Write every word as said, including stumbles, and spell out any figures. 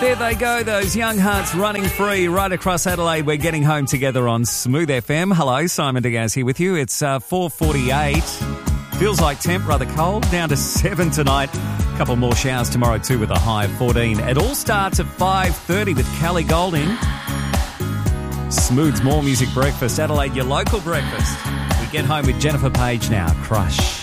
There they go, those young hearts running free right across Adelaide. We're getting home together on Smooth F M. Hello, Simon Degaz here with you. It's uh, four forty-eight. Feels like temp, rather cold. Down to seven tonight. A couple more showers tomorrow too with a high of fourteen. It all starts at five thirty with Kelly Golding. Smooth's More Music Breakfast. Adelaide, your local breakfast. We get home with Jennifer Page now. Crush.